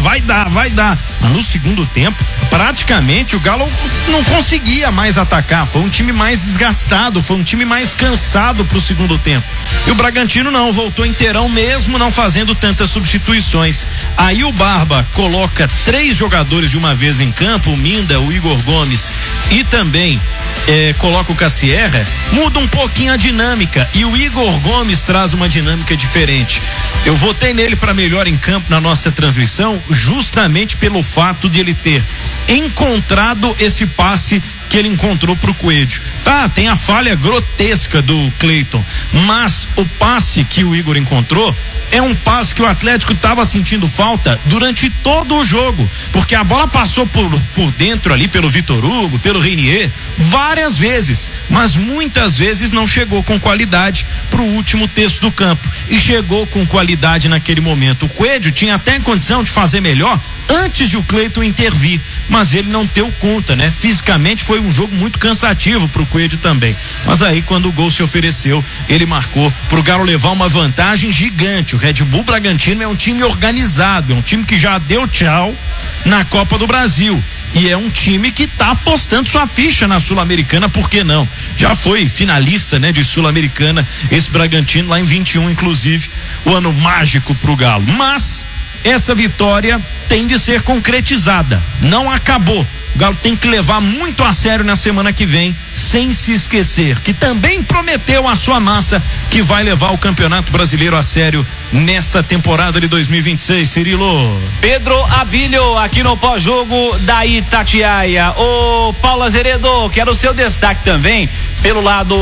vai dar. Mas no segundo tempo, praticamente o Galo não conseguia mais atacar. Foi um time mais desgastado, foi um time mais cansado pro segundo tempo. E o Bragantino não, voltou inteirão mesmo não fazendo tantas substituições. Aí o Barba coloca 3 jogadores de uma vez em campo, o Minda, o Igor Gomes e também coloca o Cassierra, muda um pouquinho a dinâmica e o Igor Gomes traz uma dinâmica diferente. Eu votei nele para melhor em campo na nossa transmissão, justamente pelo fato de ele ter encontrado esse passe que ele encontrou pro Coelho. Tá, tem a falha grotesca do Cleiton, mas o passe que o Igor encontrou é um passe que o Atlético estava sentindo falta durante todo o jogo, porque a bola passou por dentro ali pelo Vitor Hugo, pelo Reinier, várias vezes, mas muitas vezes não chegou com qualidade pro último terço do campo, e chegou com qualidade naquele momento. O Coelho tinha até condição de fazer melhor antes de o Cleiton intervir, mas ele não deu conta, né? Fisicamente foi um jogo muito cansativo pro Coelho também, mas aí quando o gol se ofereceu, ele marcou pro Galo levar uma vantagem gigante. O Red Bull Bragantino é um time organizado, é um time que já deu tchau na Copa do Brasil e é um time que tá apostando sua ficha na Sul-Americana, por que não? Já foi finalista, né, de Sul-Americana esse Bragantino lá em 21, inclusive, o ano mágico pro Galo, mas essa vitória tem de ser concretizada, não acabou. O Galo tem que levar muito a sério na semana que vem, sem se esquecer que também prometeu a sua massa que vai levar o Campeonato Brasileiro a sério nesta temporada de 2026. Cirilo. Pedro Abílio aqui no pós-jogo da Itatiaia. Ô Paulo Azeredo, quero o seu destaque também pelo lado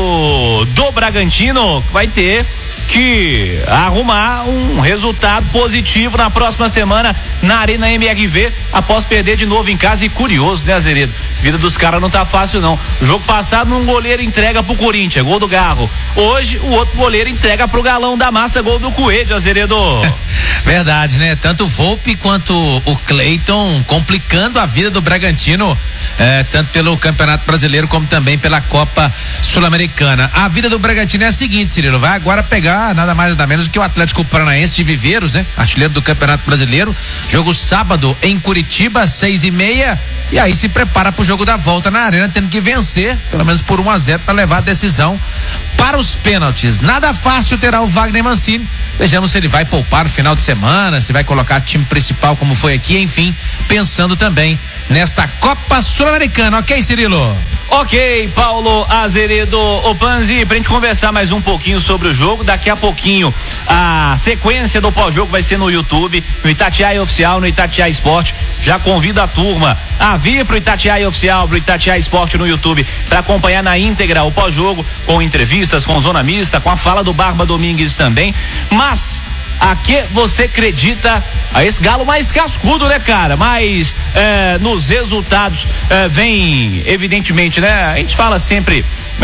do Bragantino, que vai ter que arrumar um resultado positivo na próxima semana na Arena MRV, após perder de novo em casa. E curioso, né, Azeredo? Vida dos caras não tá fácil não. O jogo passado um goleiro entrega pro Corinthians, gol do Garro. Hoje o outro goleiro entrega pro Galão da Massa, gol do Coelho, Azeredo. Verdade, né? Tanto o Volpe quanto o Cleiton complicando a vida do Bragantino, tanto pelo Campeonato Brasileiro como também pela Copa Sul-Americana. A vida do Bragantino é a seguinte, Cirilo, vai agora pegar nada mais nada menos do que o Atlético Paranaense de Viveiros, né? Artilheiro do Campeonato Brasileiro. Jogo sábado em Curitiba, 6:30, e aí se prepara pro jogo da volta na Arena, tendo que vencer pelo menos por 1-0 para levar a decisão para os pênaltis. Nada fácil terá o Wagner Mancini. Vejamos se ele vai poupar no final de semana, se vai colocar time principal como foi aqui, enfim, pensando também nesta Copa Sul-Americana. Ok, Cirilo? Ok, Paulo Azeredo. Ô Panzi, pra gente conversar mais um pouquinho sobre o jogo, daqui a pouquinho a sequência do pós-jogo vai ser no YouTube, no Itatiaia Oficial, no Itatiaia Esporte. Já convido a turma a vir pro Itatiaia Oficial, pro Itatiaia Esporte no YouTube, para acompanhar na íntegra o pós-jogo, com entrevistas, com zona mista, com a fala do Barba Domingues também. Mas a que você acredita a esse Galo mais cascudo, né, cara? Mas nos resultados vem, evidentemente, né? A gente fala sempre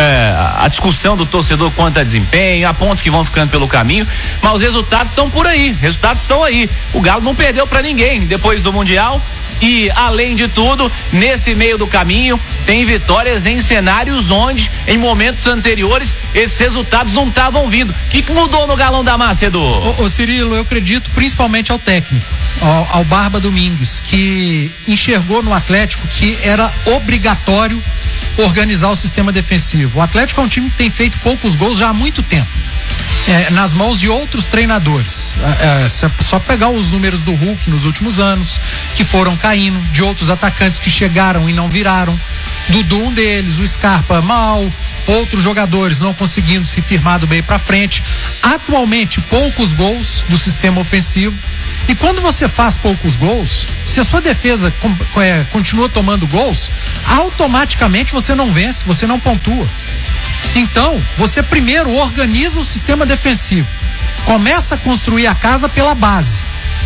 a discussão do torcedor quanto a desempenho, há pontos que vão ficando pelo caminho, mas os resultados estão por aí, resultados estão aí. O Galo não perdeu pra ninguém depois do Mundial. E, além de tudo, nesse meio do caminho, tem vitórias em cenários onde, em momentos anteriores, esses resultados não estavam vindo. O que mudou no Galão da Massa, Edu? Ô Cirilo, eu acredito principalmente ao técnico, ao Barba Domingues, que enxergou no Atlético que era obrigatório organizar o sistema defensivo. O Atlético é um time que tem feito poucos gols já há muito tempo. Nas mãos de outros treinadores. Só pegar os números do Hulk nos últimos anos, que foram caindo, de outros atacantes que chegaram e não viraram. Dudu, um deles, o Scarpa mal, outros jogadores não conseguindo se firmar do meio pra frente. Atualmente, poucos gols do sistema ofensivo. E quando você faz poucos gols, se a sua defesa continua tomando gols, automaticamente você não vence, você não pontua. Então, você primeiro organiza o sistema defensivo, começa a construir a casa pela base.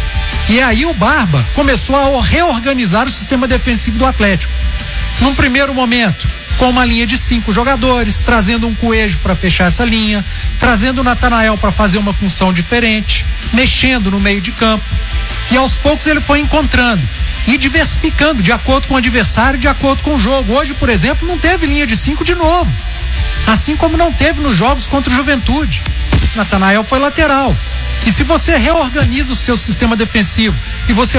E aí o Barba começou a reorganizar o sistema defensivo do Atlético. Num primeiro momento, com uma linha de 5 jogadores, trazendo um Coelho para fechar essa linha, trazendo o Natanael para fazer uma função diferente, mexendo no meio de campo. E aos poucos ele foi encontrando e diversificando de acordo com o adversário, de acordo com o jogo. Hoje, por exemplo, não teve linha de 5 de novo. Assim como não teve nos jogos contra o Juventude. Natanael foi lateral. E se você reorganiza o seu sistema defensivo e você